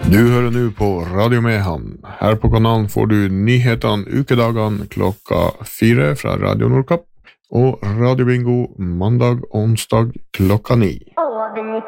Du hører nå på Radio Mehamn. Her på kanalen får du nyhetene ukedagene klokka 4 fra Radio Nordkapp og Radio Bingo mandag og onsdag klokka 9.